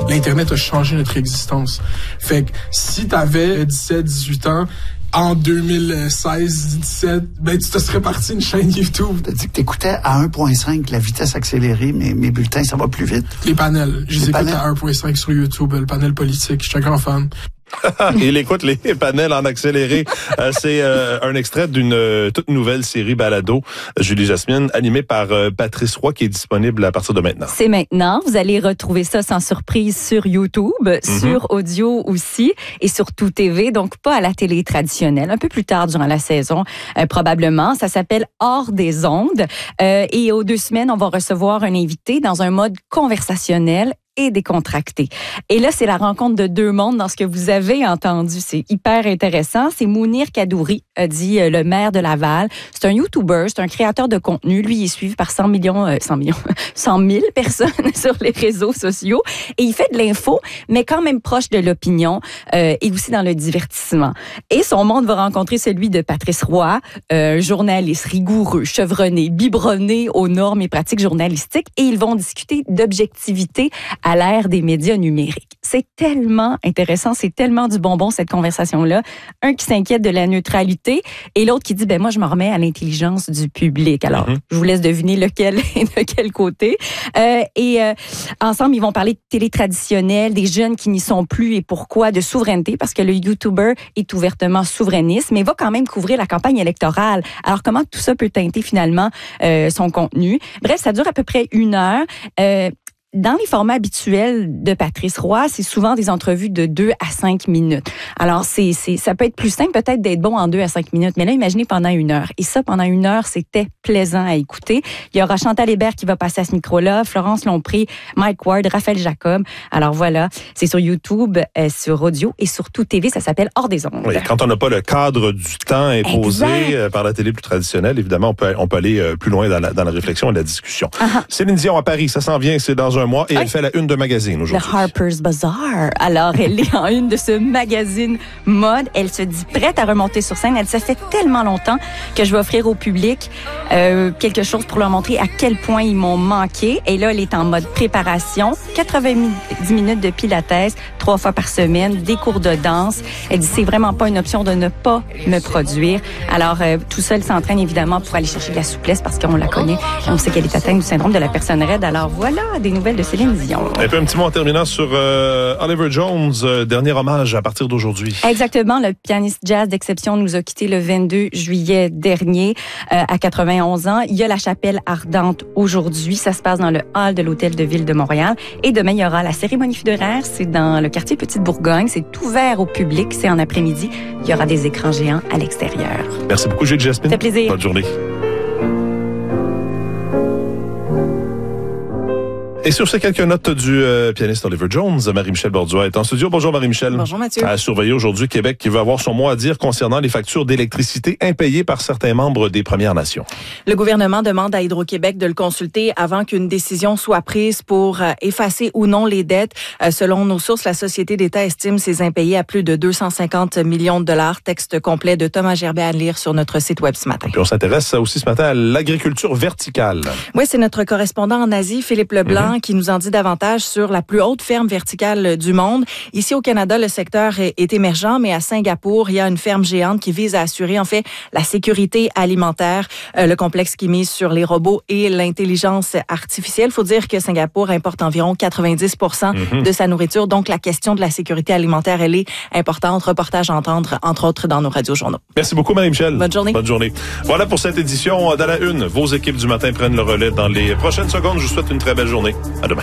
l'Internet a changé notre existence. Fait que si t'avais 17, 18 ans, en 2016-17, ben tu te serais parti une chaîne YouTube. T'as dit que t'écoutais à 1.5, la vitesse accélérée, mais mes bulletins, ça va plus vite. Les panels. Je les écoute à 1.5 sur YouTube, le panel politique. Je suis un grand fan. Il écoute les panels en accéléré. C'est un extrait d'une toute nouvelle série balado, Julie Jasmine, animée par Patrice Roy, qui est disponible à partir de maintenant. C'est maintenant. Vous allez retrouver ça sans surprise sur YouTube, sur audio aussi et sur Tout TV, donc pas à la télé traditionnelle, un peu plus tard durant la saison probablement. Ça s'appelle Hors des ondes et aux 2 semaines, on va recevoir un invité dans un mode conversationnel et décontracté. Et là, c'est la rencontre de 2 mondes dans ce que vous avez entendu. C'est hyper intéressant. C'est Mounir Kadouri, dit le maire de Laval. C'est un YouTuber, c'est un créateur de contenu. Lui, il est suivi par 100 000 personnes sur les réseaux sociaux. Et il fait de l'info, mais quand même proche de l'opinion et aussi dans le divertissement. Et son monde va rencontrer celui de Patrice Roy, journaliste rigoureux, chevronné, biberonné aux normes et pratiques journalistiques. Et ils vont discuter d'objectivité à l'ère des médias numériques. C'est tellement intéressant, c'est tellement du bonbon, cette conversation-là. Un qui s'inquiète de la neutralité et l'autre qui dit, ben moi, je m'en remets à l'intelligence du public. Alors, je vous laisse deviner lequel et de quel côté. Ensemble, ils vont parler de télé traditionnelle, des jeunes qui n'y sont plus et pourquoi, de souveraineté, parce que le YouTuber est ouvertement souverainiste, mais va quand même couvrir la campagne électorale. Alors, comment tout ça peut teinter finalement son contenu? Bref, ça dure à peu près 1 heure. Dans les formats habituels de Patrice Roy, c'est souvent des entrevues de 2 à 5 minutes. Alors, ça peut être plus simple peut-être d'être bon en 2 à 5 minutes, mais là, imaginez pendant 1 heure. Et ça, pendant 1 heure, c'était plaisant à écouter. Il y aura Chantal Hébert qui va passer à ce micro-là, Florence Lompré, Mike Ward, Raphaël Jacob. Alors voilà, c'est sur YouTube, sur audio et sur Tout TV, ça s'appelle Hors des ondes. Oui, quand on n'a pas le cadre du temps imposé par la télé plus traditionnelle, évidemment, on peut aller plus loin dans la réflexion et la discussion. Céline Dion à Paris, ça s'en vient, c'est dans un mois et elle fait la une de magazine aujourd'hui. Le Harper's Bazaar. Alors, elle est en une de ce magazine mode. Elle se dit prête à remonter sur scène. Elle dit, ça fait tellement longtemps que je vais offrir au public quelque chose pour leur montrer à quel point ils m'ont manqué. Et là, elle est en mode préparation. 90 minutes de pilates, 3 fois par semaine, des cours de danse. Elle dit, c'est vraiment pas une option de ne pas me produire. Alors, tout ça, elle s'entraîne évidemment pour aller chercher de la souplesse parce qu'on la connaît. On sait qu'elle est atteinte du syndrome de la personne raide. Alors voilà, des nouvelles de Céline Dion. Et puis un petit mot en terminant sur Oliver Jones, dernier hommage à partir d'aujourd'hui. Exactement, le pianiste jazz d'exception nous a quittés le 22 juillet dernier à 91 ans. Il y a la chapelle ardente aujourd'hui, ça se passe dans le hall de l'Hôtel de Ville de Montréal. Et demain, il y aura la cérémonie funéraire, c'est dans le quartier Petite-Bourgogne, c'est ouvert au public, c'est en après-midi. Il y aura des écrans géants à l'extérieur. Merci beaucoup, Julie Jasmine. Ça fait plaisir. Bonne journée. Et sur ces quelques notes du pianiste Oliver Jones, Marie-Michel Borduas est en studio. Bonjour Marie-Michel. Bonjour Mathieu. À surveiller aujourd'hui Québec qui veut avoir son mot à dire concernant les factures d'électricité impayées par certains membres des Premières Nations. Le gouvernement demande à Hydro-Québec de le consulter avant qu'une décision soit prise pour effacer ou non les dettes. Selon nos sources, la Société d'État estime ces impayés à plus de 250 millions de dollars. Texte complet de Thomas Gerbet à lire sur notre site web ce matin. Puis on s'intéresse aussi ce matin à l'agriculture verticale. Oui, c'est notre correspondant en Asie, Philippe Leblanc, qui nous en dit davantage sur la plus haute ferme verticale du monde. Ici au Canada, le secteur est émergent, mais à Singapour, il y a une ferme géante qui vise à assurer en fait la sécurité alimentaire. Le complexe qui mise sur les robots et l'intelligence artificielle. Il faut dire que Singapour importe environ 90% de sa nourriture. Donc, la question de la sécurité alimentaire, elle est importante. Reportage à entendre, entre autres, dans nos radios-journaux. Merci beaucoup, Marie-Michel. Bonne journée. Bonne journée. Voilà pour cette édition dans la une. Vos équipes du matin prennent le relais dans les prochaines secondes. Je vous souhaite une très belle journée. À demain.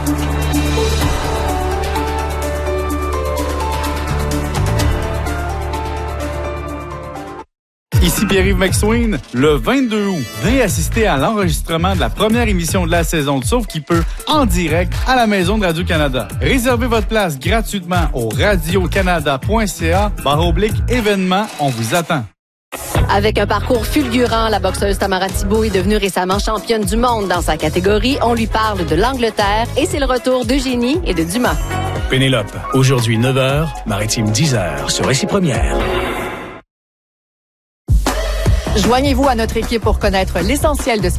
Ici Pierre-Yves McSween. Le 22 août, venez assister à l'enregistrement de la première émission de la saison de Sauve qui peut en direct à la Maison de Radio-Canada. Réservez votre place gratuitement au radiocanada.ca/événements. On vous attend. Avec un parcours fulgurant, la boxeuse Tamara Thibault est devenue récemment championne du monde dans sa catégorie. On lui parle de l'Angleterre et c'est le retour d'Eugénie et de Dumas. Pénélope, aujourd'hui 9h, Maritime 10h sur Récit Première. Joignez-vous à notre équipe pour connaître l'essentiel de ce